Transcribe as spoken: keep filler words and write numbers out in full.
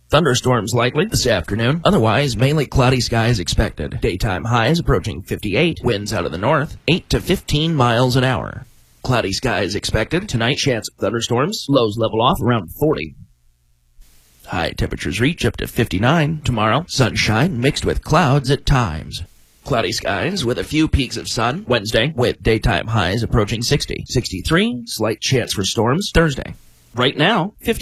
Thunderstorms likely this afternoon. Otherwise, mainly cloudy skies expected. Daytime highs approaching fifty-eight. Winds out of the north, eight to fifteen miles an hour. Cloudy skies expected. Tonight, chance of thunderstorms. Lows level off around forty. High temperatures reach up to fifty-nine. Tomorrow, sunshine mixed with clouds at times. Cloudy skies with a few peaks of sun. Wednesday, with daytime highs approaching sixty. sixty-three, slight chance for storms. Thursday. Right now, fifty.